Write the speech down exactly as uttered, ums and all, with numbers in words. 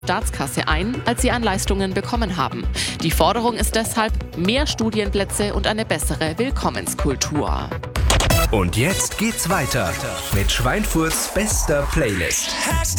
Staatskasse ein, als sie an Leistungen bekommen haben. Die Forderung ist deshalb mehr Studienplätze und eine bessere Willkommenskultur. Und jetzt geht's weiter mit Schweinfurts bester Playlist.